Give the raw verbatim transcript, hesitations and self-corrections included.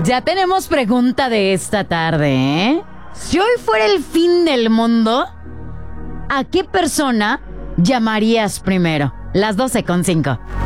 Ya tenemos pregunta de esta tarde, ¿eh? Si hoy fuera el fin del mundo, ¿a qué persona llamarías primero? Las doce con cinco.